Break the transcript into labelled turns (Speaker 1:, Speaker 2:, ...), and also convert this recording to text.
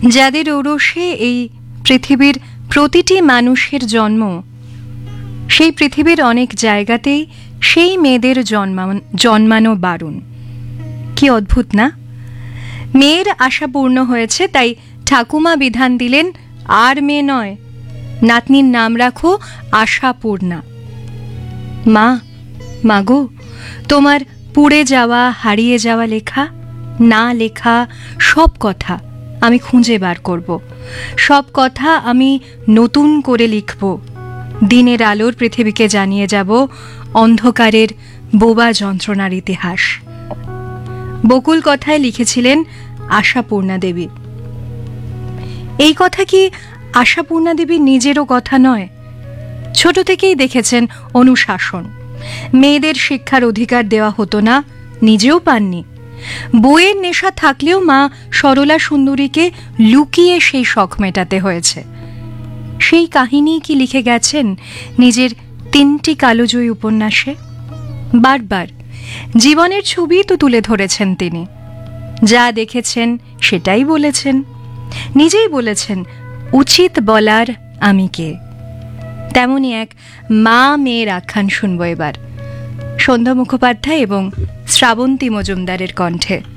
Speaker 1: যাদের ঔরসে এই পৃথিবীর প্রতিটি মানুষের জন্ম, সেই পৃথিবীর অনেক জায়গাতেই সেই মেয়েদের জন্মানো বারণ। কি অদ্ভুত না? মেয়ের আশা পূর্ণ হয়েছে, তাই ঠাকুমা বিধান দিলেন আর মেয়ে নয়, নাতনির নাম রাখো আশাপূর্ণা। মা, মাগো, তোমার পুড়ে যাওয়া, হারিয়ে যাওয়া লেখা, না লেখা সব কথা আমি খুঁজে বার করব। সব কথা আমি নতুন করে লিখব। দিনের আলোর পৃথিবীকে জানিয়ে যাব অন্ধকারের বোবা যন্ত্রণার ইতিহাস। বকুল কথায় লিখেছিলেন আশাপূর্ণা দেবী। এই কথা কি আশাপূর্ণা দেবীর নিজেরও কথা নয়? ছোট থেকেই দেখেছেন অনুশাসন, মেয়েদের শিক্ষার অধিকার দেওয়া হতো না, নিজেও পাননি। বইয়ের নেশা থাকলেও মা সরলা সুন্দরীকে লুকিয়ে সেই শখ মেটাতে হয়েছে। সেই কাহিনী কি লিখে গেছেন নিজের 3টি কালোজয়ী উপন্যাসে। বারবার জীবনের ছবি তো তুলে ধরেছেন তিনি। যা দেখেছেন সেটাই বলেছেন। নিজেই বলেছেন, উচিত বলার আমি কে। তেমনই এক মা মেয়ের আখ্যান শুনব এবার, সন্ধ্যা মুখোপাধ্যায় এবং শ্রাবন্তী মজুমদারের কণ্ঠে।